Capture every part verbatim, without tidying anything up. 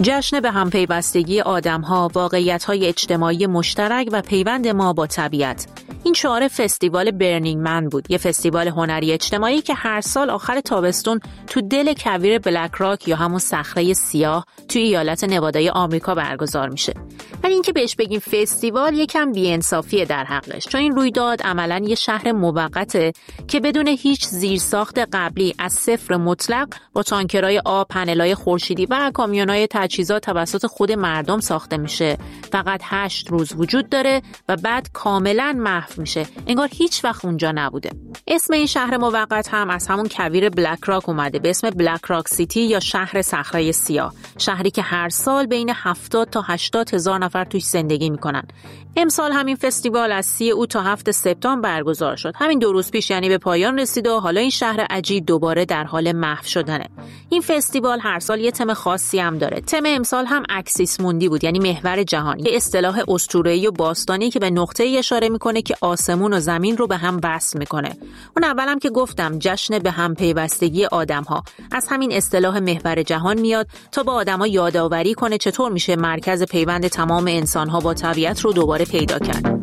جشن به هم پیوستگی آدم‌ها، واقعیت‌های اجتماعی مشترک و پیوند ما با طبیعت. این شعار فستیوال برنینگ من بود، یه فستیوال هنری اجتماعی که هر سال آخر تابستون تو دل کویر بلک راک یا همون صخره سیاه توی ایالت نوادای آمریکا برگزار میشه. ولی اینکه بهش بگیم فستیوال یکم بی‌انصافیه در حقش، چون این رویداد عملاً یه شهر موقته که بدون هیچ زیرساخت قبلی از صفر مطلق با تانکرهای آب، پنل‌های خورشیدی و کامیون‌های تجهیزات توسط خود مردم ساخته میشه. فقط هشت روز وجود داره و بعد کاملاً محو میشه، انگار هیچ وقت اونجا نبوده. اسم این شهر موقت هم از همون کویر بلک راک اومده به اسم بلک راک سیتی یا شهر صخره سیاه، شهری که هر سال بین هفتاد تا هشتاد هزار نفر توش زندگی میکنن. امسال همین فستیوال از سی اوت تا هفت سپتامبر برگزار شد. همین دو روز پیش یعنی به پایان رسید و حالا این شهر عجیب دوباره در حال محو شدنه. این فستیوال هر سال یه تم خاصی هم داره. تم امسال هم اکسیس موندی بود، یعنی محور جهان، یه اصطلاح اسطوره‌ای و باستانی که به نقطه‌ای اشاره میکنه که آسمون و زمین رو به هم وصل میکنه. اون اولم که گفتم جشن به هم پیوستگی آدم‌ها از همین اصطلاح محور جهان میاد تا با آدم‌ها یادآوری کنه چطور میشه مرکز پیوند تمام انسان‌ها با طبیعت رو دوباره پیدا کرد.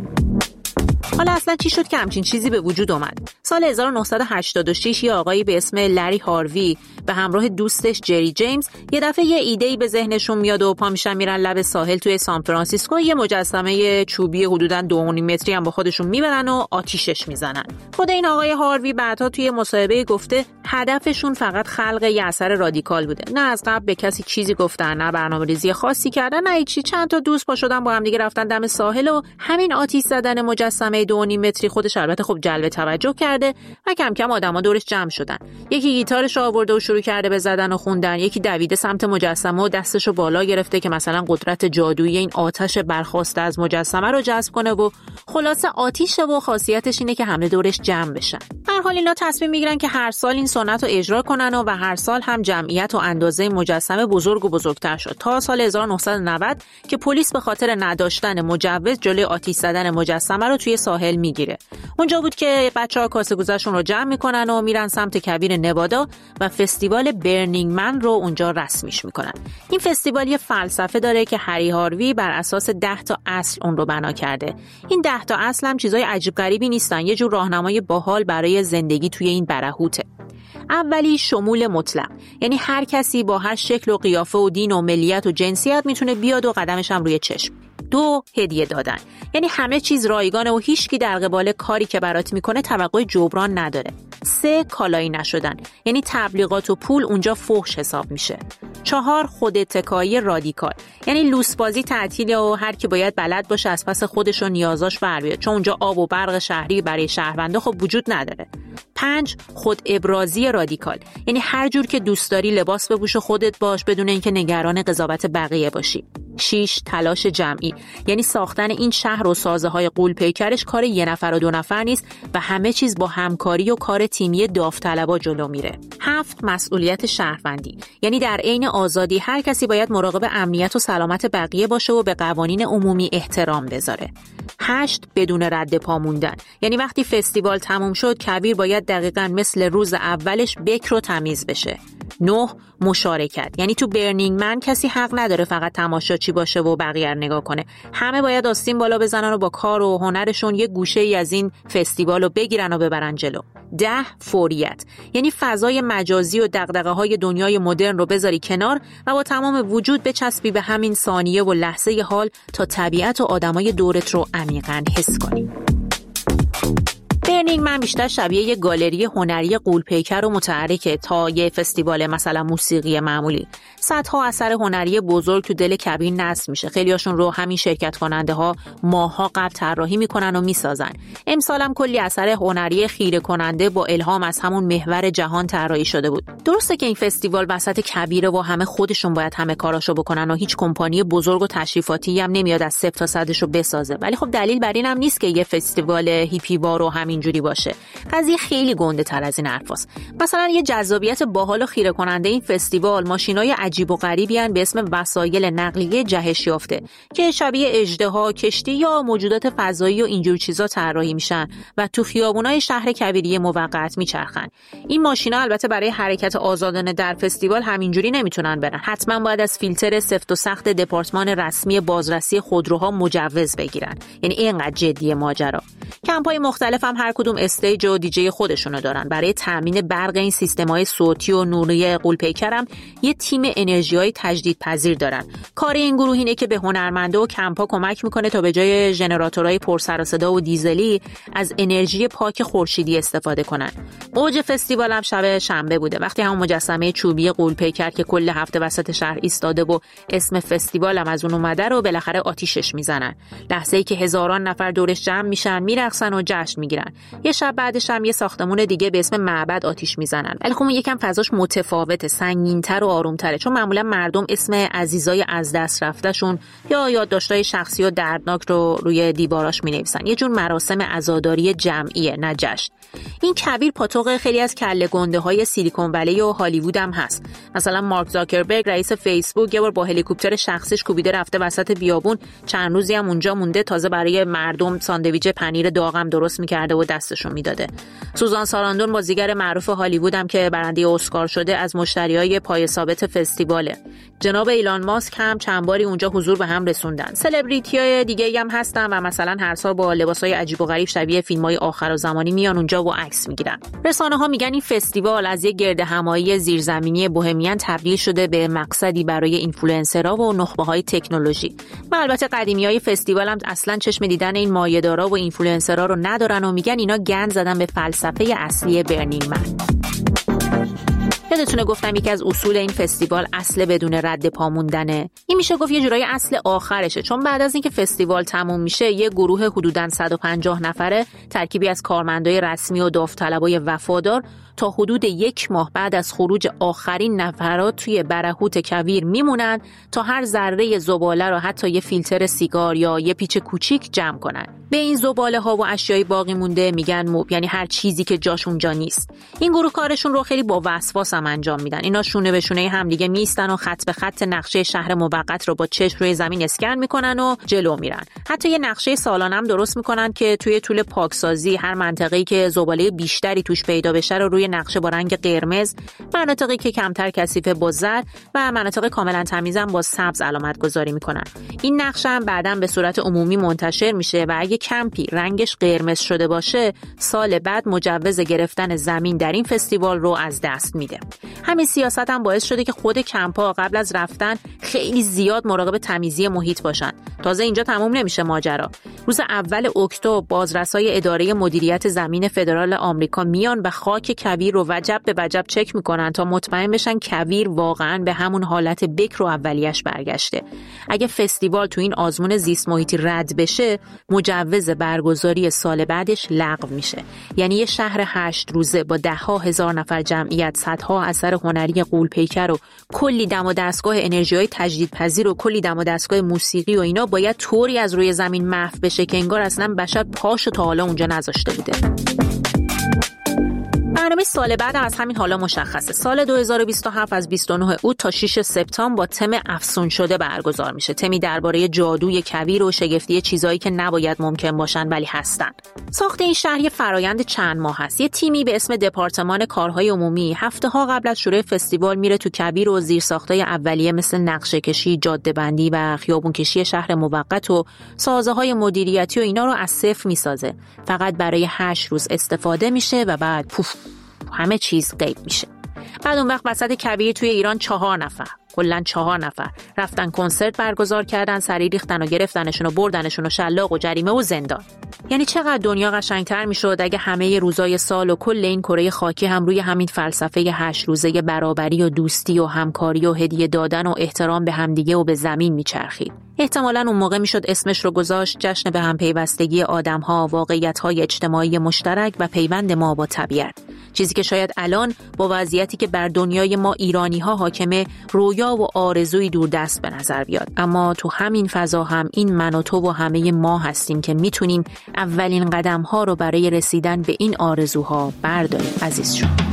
حالا اصلا چی شد که همچین چیزی به وجود اومد؟ سال هزار و نهصد و هشتاد و شش یه آقایی به اسم لری هاروی به همراه دوستش جری جیمز یه دفعه یه ایده‌ای به ذهنشون میاد و پا میشن میرن لب ساحل توی سان فرانسیسکو، یه مجسمه چوبی حدوداً دو و نیم متری هم با خودشون میبرن و آتیشش میزنن. خود این آقای هاروی بعدها توی مصاحبه گفته هدفشون فقط خلق یه اثر رادیکال بوده. نه از قبل به کسی چیزی گفتن، نه برنامه‌ریزی خاصی کردن، نه هیچی. چند تا دوست پا شدن با هم دیگه رفتن دم ساحل و همین آتیش زدن مجسمه دو و نیم متری خودش البته خب جلب توجه کرده و کم کم آدما دورش جمع شدن. یکی گیتارش آورده و شروع کرده به زدن و خوندن، یکی دویده سمت مجسمه و دستشو بالا گرفته که مثلا قدرت جادویی این آتش برخاسته از مجسمه رو جذب کنه و خلاصه آتیشه و خاصیتش اینه که همه دورش جمع بشن. هر حال اینا تصمیم میگیرن که هر سال این سنت رو اجرا کنن و, و هر سال هم جمعیت و اندازه مجسمه بزرگ و بزرگتر شد تا سال هزار و نهصد و نود که پلیس به خاطر نداشتن مجوز جلوی آتش زدن مجسمه رو توی ساحل میگیره. اونجا بود که بچه‌ها کاسه گوزشون رو جمع میکنن و میرن سمت کویر نوادا و فستیوال برنینگ من رو اونجا رسمیش میکنن. این فستیوال یه فلسفه داره که هری هاروی بر اساس ده تا اصل اون رو بنا کرده. این ده تا اصل هم چیزای عجیب غریبی نیستن، یه جور راهنمای باحال برای زندگی توی این برهوته. اولی شمول مطلق، یعنی هر کسی با هر شکل و قیافه و دین و ملیت و جنسیت میتونه بیاد و قدمش هم روی چشم. دو، هدیه دادن، یعنی همه چیز رایگانه و هیچکی در قبال کاری که برات میکنه توقع جبران نداره. سه، کالایی نشدن، یعنی تبلیغات و پول اونجا فحش حساب میشه. چهار، خود اتکایی رادیکال، یعنی لوسبازی تعطیله و هر کی باید بلد باشه از پس خودش و نیازاش بر بیاد، چون اونجا آب و برق شهری برای شهروندا خب وجود نداره. پنج، خود ابرازی رادیکال، یعنی هر جور که دوست داری لباس بپوش و خودت باش بدون اینکه نگران قضاوت بقیه باشی. شش، تلاش جمعی، یعنی ساختن این شهر و سازه های غول پیکرش کار یه نفر و دو نفر نیست و همه چیز با همکاری و کار تیمی داوطلبا جلو میره. هفت، مسئولیت شهروندی، یعنی در عین آزادی هر کسی باید مراقب امنیت و سلامت بقیه باشه و به قوانین عمومی احترام بذاره. هشت، بدون رد پا موندن، یعنی وقتی فستیوال تموم شد کویر باید دقیقاً مثل روز اولش بکر و تمیز بشه. نه، مشارکت، یعنی تو برنینگ من کسی حق نداره فقط تماشاچی باشه و بقیه رو نگاه کنه. همه باید آستین بالا بزنن و با کار و هنرشون یه گوشه ای از این فستیوال رو بگیرن و ببرن جلو. ده، فوریت، یعنی فضای مجازی و دغدغه‌های دنیای مدرن رو بذاری کنار و با تمام وجود بچسبی به همین ثانیه و لحظه حال تا طبیعت و آدمای دورت رو عمیقاً حس کنی. برنینگ من بیشتر شبیه یه گالری هنری غول‌پیکر و متحرکه تا یه فستیوال مثلا موسیقی معمولی. صدها اثر هنری بزرگ تو دل کابین نصب میشه. خیلیاشون رو همین شرکت کننده ها ماها قبل طراحی میکنن و میسازن. امسال هم کلی اثر هنری خیره کننده با الهام از همون محور جهان طراحی شده بود. درسته که این فستیوال وسط کبیره و همه خودشون باید همه کاراشو بکنن و هیچ کمپانی بزرگ و تشریفاتی هم نمیاد از صفر تا صدش رو بسازه. ولی خب دلیل بر این هم نیست که یه فستیوال هیپی وار و همینجوری اینجوری باشه. قضیه خیلی گنده تر از این حرفاست. مثلا یه جذابیت باحال و خیره کننده این فستیوال ماشینای عجیب و غریبی ان به اسم وسایل نقلیه جهش یافته که شبیه اژدها، کشتی یا موجودات فضایی و اینجور چیزا طراحی میشن و تو خیابونای شهر کویری موقت میچرخن. این ماشینا البته برای حرکت آزادانه در فستیوال همینجوری نمیتونن برن. حتما باید از فیلتر سفت و سخت دپارتمان رسمی بازرسی خودروها مجوز بگیرن. یعنی اینقدر جدیه ماجرا. کمپ‌های مختلف هم هر کدوم استیج و دیجی خودشونو دارن. برای تامین برق این سیستم‌های صوتی و نوری غول‌پیکر هم یه تیم انرژی‌های تجدیدپذیر دارن. کار این گروه اینه که به هنرمندا و کمپ‌ها کمک میکنه تا به جای ژنراتورهای پر سر و صدا و دیزلی از انرژی پاک خورشیدی استفاده کنن. اوج فستیوال هم شب شنبه بوده، وقتی هم مجسمه چوبی غول‌پیکر که کل هفته وسط شهر ایستاده و اسم فستیوال هم از اون اومده رو بالاخره آتیشش میزنن. لحظه‌ای که هزاران نفر دورش جمع میشن، میرقصن و جشن میگیرن. یه شب بعدش هم یه ساختمون دیگه به اسم معبد آتیش میزنن. ولی خب یکم فضاش متفاوته، سنگین‌تر و آروم‌تره، چون معمولا مردم اسم عزیزای از دست رفته‌شون یا یادداشت‌های شخصی و دردناک رو روی دیواراش می‌نویسن. یه جور مراسم عزاداری جمعیه، نه جشن. این کویر پاتوق خیلی از کله گنده‌های سیلیکون ولی و هالیوود هم هست. مثلا مارک زاکربرگ رئیس فیسبوک یه بار با هلیکوپتر شخصیش کوبیده رفته وسط بیابون، چند روزی هم اونجا مونده، تازه برای مردم ساندویچ پنیر داغم درست می‌کرده و دستشون میداده. سوزان ساراندون بازیگر معروف هالیوود هم که برنده اسکار شده از مشتریای پای ثابت فستیواله. جناب ایلان ماسک هم چند باری اونجا حضور به هم رسوندن. سلبریتی‌های دیگه‌ای هم هستن و مثلا هر سال با لباسای عجیب و غریب شبیه فیلم‌های آخرالزمانی میان اونجا و عکس میگیرن. رسانه‌ها میگن این فستیوال از یک گردهمایی زیرزمینی بوهمیان تبدیل شده به مقصدی برای اینفلوئنسرها و نخبه‌های تکنولوژی. و البته قدیمیای فستیوال هم اصلاً چشم دیدن این مایه‌دارا و اینفلوئنسرها رو ندارن و میگن اینا گند زدن به فلسفه اصلی برنینگ من. یادتونه گفتم یکی از اصول این فستیوال اصل بدون رد پا موندنه. این میشه گفت یه جورایی اصل آخرشه، چون بعد از اینکه فستیوال تموم میشه یه گروه حدوداً صد و پنجاه نفره ترکیبی از کارمندای رسمی و داوطلبای وفادار تا حدود یک ماه بعد از خروج آخرین نفرات توی برهوت کویر میمونن تا هر ذره زباله رو حتی یه فیلتر سیگار یا یه پیچ کوچیک جمع کنن. به این زباله ها و اشیای باقی مونده میگن موب، یعنی هر چیزی که جاش اونجا نیست. این گروه کارشون رو خیلی با وسواس هم انجام میدن. اینا شونه به شونه هم دیگه میستن و خط به خط نقشه شهر موقت رو با چشم روی زمین اسکن میکنن و جلو میرن. حتی یه نقشه سالانه هم درست میکنن که توی طول پاکسازی هر منطقه‌ای که زباله بیشتری توش پیدا بشه رو روی نقشه با رنگ قرمز، مناطقی که کمتر کثیف با زرد و مناطق کاملا تمیزن با سبز علامت گذاری میکنن. این نقشه هم بعداً به صورت عمومی منتشر میشه و اگه کمپی رنگش قرمز شده باشه، سال بعد مجوز گرفتن زمین در این فستیوال رو از دست میده. همین سیاست هم باعث شده که خود کمپ‌ها قبل از رفتن خیلی زیاد مراقب تمیزی محیط باشن. تازه اینجا تموم نمیشه ماجرا. روز اول اکتبر بازرسای اداره مدیریت زمین فدرال آمریکا میان و خاک کویر رو وجب به وجب چک میکنن تا مطمئن بشن کویر واقعاً به همون حالت بکر و اولیش برگشته. اگه فستیوال تو این آزمون زیست محیطی رد بشه، مجوز برگزاری سال بعدش لغو میشه. یعنی یه شهر هشت روزه با ده ها هزار نفر جمعیت، صدها اثر هنری غول‌پیکر و کلی دم و دستگاه انرژی‌های تجدیدپذیر و کلی دم و دستگاه موسیقی و اینا باید طوری از روی زمین محو بشه که انگار اصلا بشر پاشو تا حالا اونجا نذاشته بوده. برنامه سال بعد از همین حالا مشخصه. سال دو هزار و بیست و هفت از بیست و نه اوت تا شش سپتامبر با تم افسون شده برگزار میشه. تمی درباره جادوی کویر و شگفتی چیزایی که نباید ممکن باشن ولی هستن. ساخت این شهر یه فرایند چند ماه هست. یه تیمی به اسم دپارتمان کارهای عمومی هفته‌ها قبل از شروع فستیوال میره تو کویر و زیرساختای اولیه مثل نقشه‌کشی، جاده‌بندی و خیابونکشی شهر موقت و سازه‌های مدیریتی و اینا رو از صفر میسازه. فقط برای هشت روز استفاده میشه و بعد پوف همه چیز غیب میشه. بعد اون وقت وسط کویر توی ایران چهار نفر کلاً چهار نفر رفتن کنسرت برگزار کردن، سری ریختن و گرفتنشون و بردنشون و شلاق و جریمه و زندان. یعنی چقدر دنیا قشنگتر میشد اگه همه روزای سال و کل این کره خاکی هم روی همین فلسفه هشت روزه برابری و دوستی و همکاری و هدیه دادن و احترام به همدیگه و به زمین میچرخید. احتمالاً اون موقع میشد اسمش رو گذاشت جشن به هم پیوستگی آدم‌ها، واقعیت‌های اجتماعی مشترک و پیوند ما با طبیعت. چیزی که شاید الان با وضعیتی که بر دنیای ما ایرانی‌ها حاکمه روی رویا و آرزوی دوردست به نظر بیاد، اما تو همین فضا هم این من و تو و همه ما هستیم که میتونیم اولین قدم ها رو برای رسیدن به این آرزوها برداریم. عزیز شما.